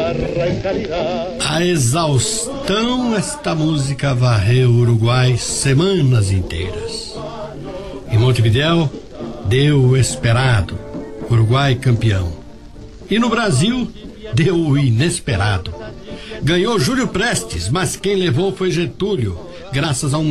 A exaustão, esta música varreu o Uruguai semanas inteiras. Em Montevidéu, deu o esperado, Uruguai campeão. E no Brasil, deu o inesperado. Ganhou Júlio Prestes, mas quem levou foi Getúlio, graças a um